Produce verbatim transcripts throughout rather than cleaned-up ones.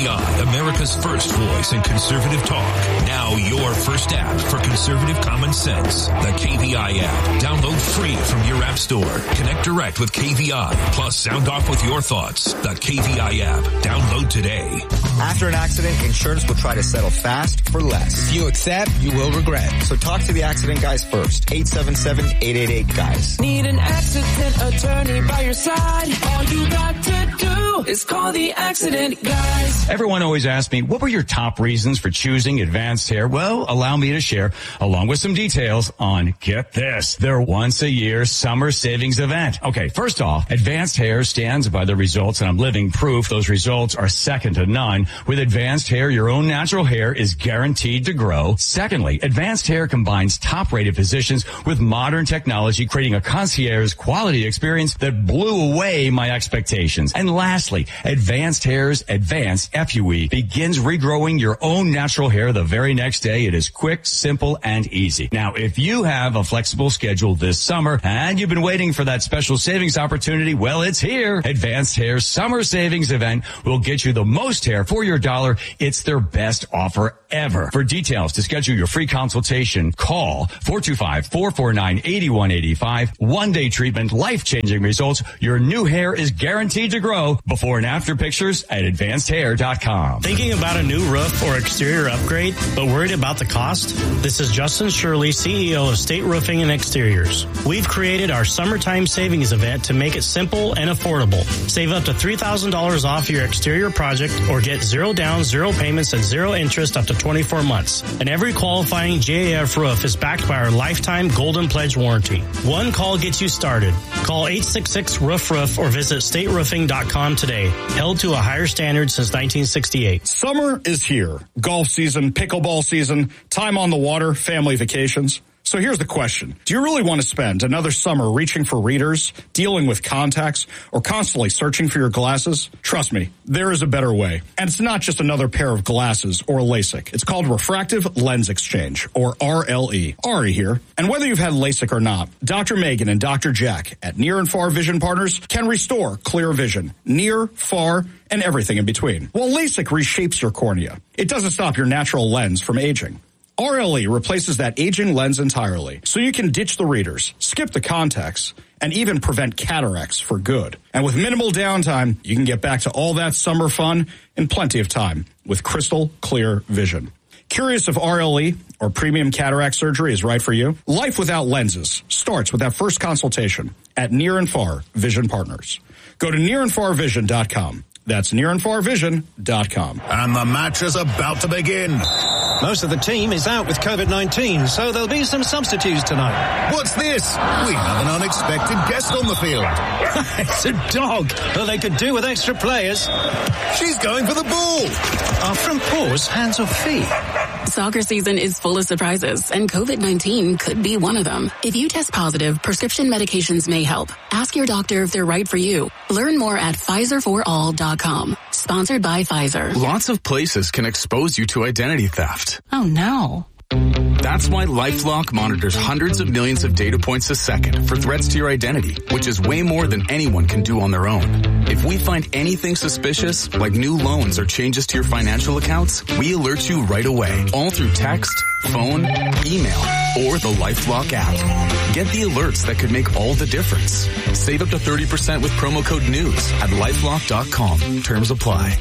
V I, America's first voice in conservative talk. Now your first app for conservative common sense. The K V I app. Download free from your app store. Connect direct with K V I. Plus sound off with your thoughts. The K V I app. Download today. After an accident, insurance will try to settle fast for less. If you accept, you will regret. So talk to the accident guys first. eight seven seven, eight eight eight, guys. Need an accident attorney by your side. All you got to do is call the accident guys. Everyone always asks me, what were your top reasons for choosing Advanced Hair? Well, allow me to share, along with some details, on, get this, their once-a-year summer savings event. Okay, first off, Advanced Hair stands by the results, and I'm living proof those results are second to none. With Advanced Hair, your own natural hair is guaranteed to grow. Secondly, Advanced Hair combines top-rated physicians with modern technology, creating a concierge quality experience that blew away my expectations. And lastly, Advanced Hair's Advanced F U E begins regrowing your own natural hair the very next day. It is quick, simple, and easy. Now, if you have a flexible schedule this summer and you've been waiting for that special savings opportunity, well, it's here. Advanced Hair's Summer Savings Event will get you the most hair for your dollar. It's their best offer ever. For details, to schedule your free consultation, call four two five, four four nine, eight one eight five. One-day treatment, life-changing results. Your new hair is guaranteed to grow. Before and after pictures at advanced hair dot com. Thinking about a new roof or exterior upgrade, but worried about the cost? This is Justin Shirley, C E O of State Roofing and Exteriors. We've created our summertime savings event to make it simple and affordable. Save up to three thousand dollars off your exterior project or get zero down, zero payments, and zero interest up to twenty-four months. And every qualifying J A F roof is backed by our lifetime Golden Pledge warranty. One call gets you started. Call eight six six, roof roof or visit state roofing dot com today. Held to a higher standard since nineteen sixty-eight. Summer is here. Golf season, pickleball season, time on the water, family vacations. So here's the question. Do you really want to spend another summer reaching for readers, dealing with contacts, or constantly searching for your glasses? Trust me, there is a better way. And it's not just another pair of glasses or LASIK. It's called Refractive Lens Exchange, or R L E. Ari here. And whether you've had LASIK or not, Doctor Megan and Doctor Jack at Near and Far Vision Partners can restore clear vision, near, far, and everything in between. While LASIK reshapes your cornea, it doesn't stop your natural lens from aging. R L E replaces that aging lens entirely, so you can ditch the readers, skip the contacts, and even prevent cataracts for good. And with minimal downtime, you can get back to all that summer fun in plenty of time with crystal clear vision. Curious if R L E or premium cataract surgery is right for you? Life without lenses starts with that first consultation at Near and Far Vision Partners. Go to near and far vision dot com. That's near and far vision dot com. And the match is about to begin. Most of the team is out with COVID nineteen, so there'll be some substitutes tonight. What's this? We have an unexpected guest on the field. It's a dog. Well, they could do with extra players. She's going for the ball. Are front paws hands or feet? Soccer season is full of surprises, and COVID nineteen could be one of them. If you test positive, prescription medications may help. Ask your doctor if they're right for you. Learn more at Pfizer for all dot com. Sponsored by Pfizer. Lots of places can expose you to identity theft. Oh, no. That's why LifeLock monitors hundreds of millions of data points a second for threats to your identity, which is way more than anyone can do on their own. If we find anything suspicious, like new loans or changes to your financial accounts, we alert you right away, all through text, phone, email, or the LifeLock app. Get the alerts that could make all the difference. Save up to thirty percent with promo code NEWS at lifelock dot com. Terms apply.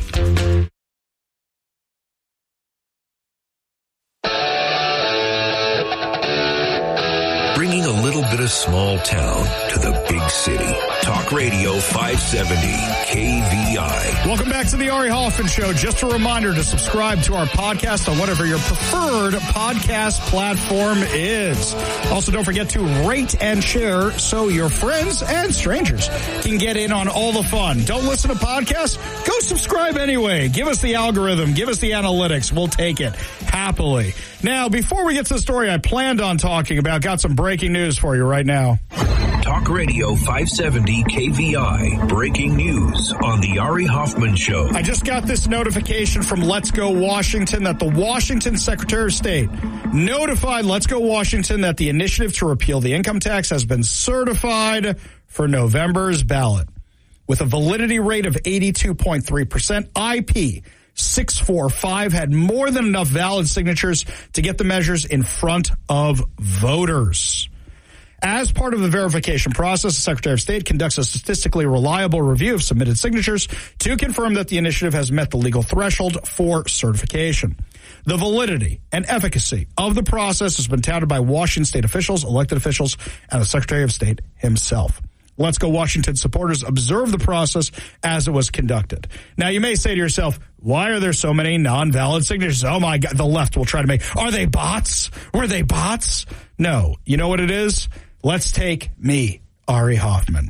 Bringing a little bit of small town to the big city. Talk Radio five seventy K V I. Welcome back to the Ari Hoffman Show. Just a reminder to subscribe to our podcast on whatever your preferred podcast platform is. Also, don't forget to rate and share so your friends and strangers can get in on all the fun. Don't listen to podcasts? Go subscribe anyway. Give us the algorithm. Give us the analytics. We'll take it happily. Now, before we get to the story I planned on talking about, got some breaking news for you right now. Talk Radio five seventy K V I. Breaking news on the Ari Hoffman Show. I just got this notification from Let's Go Washington that the Washington Secretary of State notified Let's Go Washington that the initiative to repeal the income tax has been certified for November's ballot. With a validity rate of eighty-two point three percent, I P six four five had more than enough valid signatures to get the measures in front of voters. As part of the verification process, the Secretary of State conducts a statistically reliable review of submitted signatures to confirm that the initiative has met the legal threshold for certification. The validity and efficacy of the process has been touted by Washington State officials, elected officials, and the Secretary of State himself. Let's Go Washington supporters observe the process as it was conducted. Now, you may say to yourself, why are there so many non-valid signatures? Oh, my God, the left will try to make, are they bots? Were they bots? No. You know what it is? Let's take me, Ari Hoffman.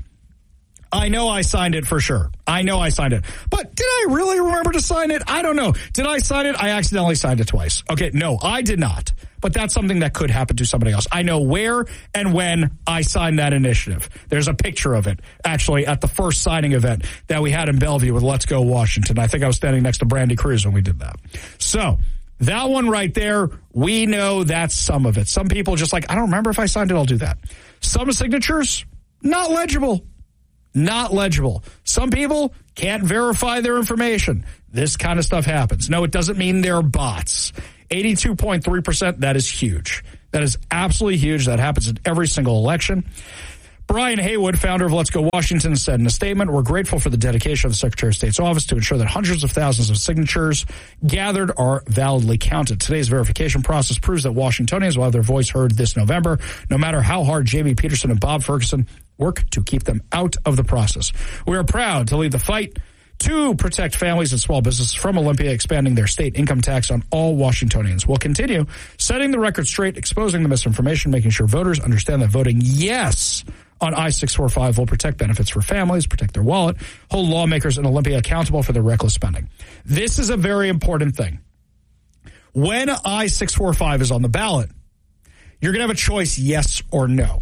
I know I signed it for sure. I know I signed it. But did I really remember to sign it? I don't know. Did I sign it? I accidentally signed it twice. Okay, no, I did not. But that's something that could happen to somebody else. I know where and when I signed that initiative. There's a picture of it, actually, at the first signing event that we had in Bellevue with Let's Go Washington. I think I was standing next to Brandy Cruz when we did that. So that one right there, we know that's some of it. Some people just like, I don't remember if I signed it, I'll do that. Some signatures, not legible. Not legible. Some people can't verify their information. This kind of stuff happens. No, it doesn't mean they're bots. eighty-two point three percent, that is huge. That is absolutely huge. That happens in every single election. Brian Haywood, founder of Let's Go Washington, said in a statement, we're grateful for the dedication of the Secretary of State's office to ensure that hundreds of thousands of signatures gathered are validly counted. Today's verification process proves that Washingtonians will have their voice heard this November, no matter how hard Jamie Peterson and Bob Ferguson work to keep them out of the process. We are proud to lead the fight to protect families and small businesses from Olympia, expanding their state income tax on all Washingtonians. We'll continue setting the record straight, exposing the misinformation, making sure voters understand that voting yes on I six forty-five will protect benefits for families, protect their wallet, hold lawmakers in Olympia accountable for their reckless spending. This is a very important thing. When I six forty-five is on the ballot, you're going to have a choice, yes or no.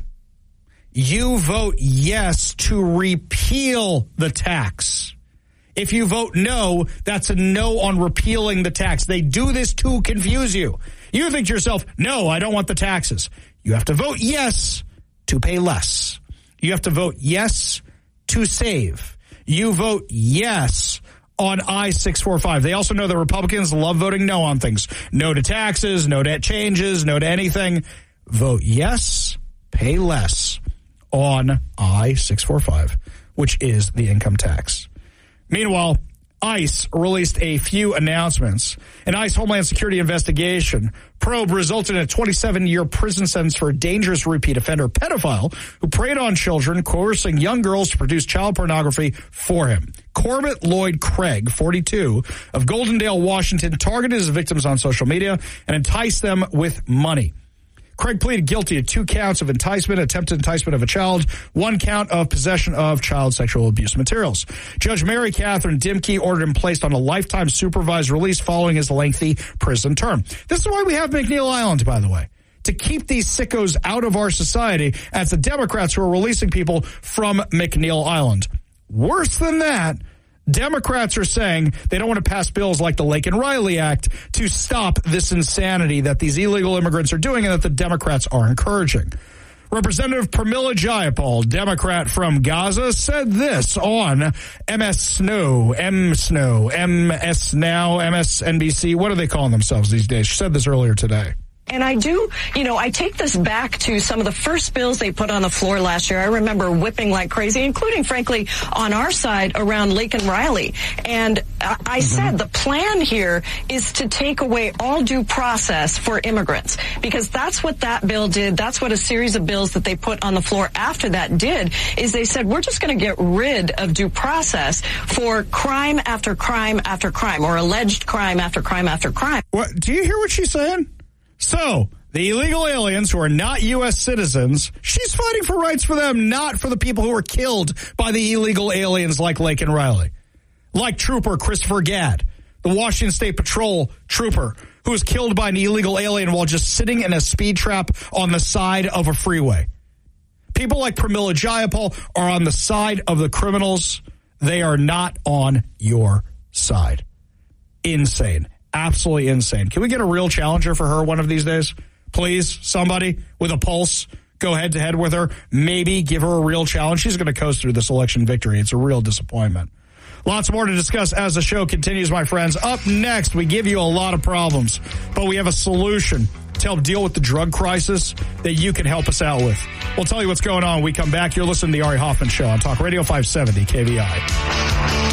You vote yes to repeal the tax. If you vote no, that's a no on repealing the tax. They do this to confuse you. You think to yourself, no, I don't want the taxes. You have to vote yes to pay less. You have to vote yes to save. You vote yes on I six forty-five. They also know that Republicans love voting no on things. No to taxes, no to changes, no to anything. Vote yes, pay less on I six forty-five, which is the income tax. Meanwhile, ICE released a few announcements. An ICE Homeland Security investigation probe resulted in a twenty-seven-year prison sentence for a dangerous repeat offender pedophile who preyed on children, coercing young girls to produce child pornography for him. Corbett Lloyd Craig, forty-two, of Goldendale, Washington, targeted his victims on social media and enticed them with money. Craig pleaded guilty to two counts of enticement, attempted enticement of a child, one count of possession of child sexual abuse materials. Judge Mary Catherine Dimke ordered him placed on a lifetime supervised release following his lengthy prison term. This is why we have McNeil Island, by the way, to keep these sickos out of our society, as the Democrats who are releasing people from McNeil Island. Worse than that, Democrats are saying they don't want to pass bills like the Laken Riley Act to stop this insanity that these illegal immigrants are doing and that the Democrats are encouraging. Representative Pramila Jayapal, Democrat from Gaza, said this on M S Snow, M Snow, M S Now, M S N B C. What are they calling themselves these days? She said this earlier today. And I do, you know, I take this back to some of the first bills they put on the floor last year. I remember whipping like crazy, including, frankly, on our side around Laken Riley. And I, I mm-hmm. said the plan here is to take away all due process for immigrants, because that's what that bill did. That's what a series of bills that they put on the floor after that did, is they said, we're just going to get rid of due process for crime after crime after crime, or alleged crime after crime after crime. What? Do you hear what she's saying? So, the illegal aliens who are not U S citizens, she's fighting for rights for them, not for the people who were killed by the illegal aliens like Laken Riley. Like Trooper Christopher Gadd, the Washington State Patrol trooper who was killed by an illegal alien while just sitting in a speed trap on the side of a freeway. People like Pramila Jayapal are on the side of the criminals. They are not on your side. Insane. Absolutely insane. Can we get a real challenger for her one of these days? Please, somebody with a pulse, go head-to-head with her. Maybe give her a real challenge. She's going to coast through this election victory. It's a real disappointment. Lots more to discuss as the show continues, my friends. Up next, we give you a lot of problems, but we have a solution to help deal with the drug crisis that you can help us out with. We'll tell you what's going on when we come back. You're listening to the Ari Hoffman Show on Talk Radio five seventy K V I.